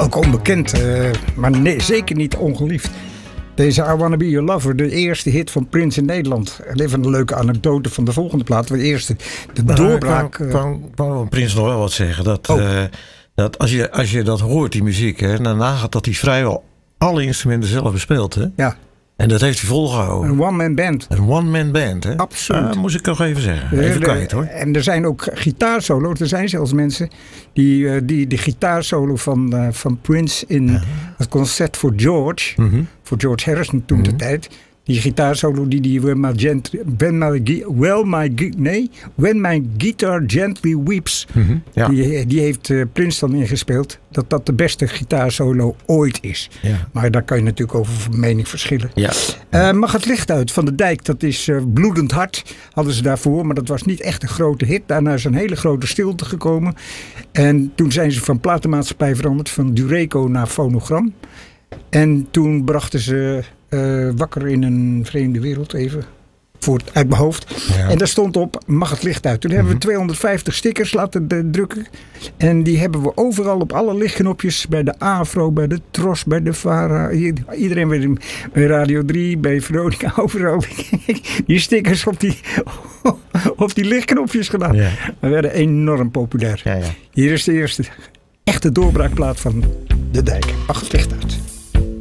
Ook onbekend, maar nee, zeker niet ongeliefd. Deze I Wanna Be Your Lover, de eerste hit van Prince in Nederland. Even een leuke anekdote van de volgende plaat. De eerste, de doorbraak. Ik wou Prince nog wel wat zeggen. Dat als je dat hoort, die muziek, hè, dan nagaat dat hij vrijwel alle instrumenten zelf bespeelt. Hè? Ja. En dat heeft hij volgehouden. Een one-man band. Een one-man band, hè? Absoluut. Moest ik nog even zeggen. Even kwijt, hoor. En er zijn ook gitaarsolo's. Er zijn zelfs mensen die de gitaarsolo van Prince in het concert voor George. Mm-hmm. Voor George Harrison toen de tijd. Die gitaarsolo die When My Guitar Gently Weeps. Mm-hmm, ja. Die heeft Prince dan ingespeeld. Dat de beste gitaarsolo ooit is. Ja. Maar daar kan je natuurlijk over van mening verschillen. Ja. Mag het licht uit van de Dijk. Dat is Bloedend Hart. Hadden ze daarvoor. Maar dat was niet echt een grote hit. Daarna is een hele grote stilte gekomen. En toen zijn ze van platenmaatschappij veranderd. Van Dureco naar Fonogram. En toen brachten ze Wakker in een vreemde wereld even. Uit mijn hoofd. Ja. En daar stond op, mag het licht uit. Toen hebben we 250 stickers laten drukken. En die hebben we overal op alle lichtknopjes. Bij de AVRO, bij de TROS, bij de VARA. Iedereen bij Radio 3, bij Veronica. Overal die stickers op die lichtknopjes gedaan. Ja. We werden enorm populair. Ja, ja. Hier is de eerste echte doorbraakplaat van de Dijk. Mag het licht uit.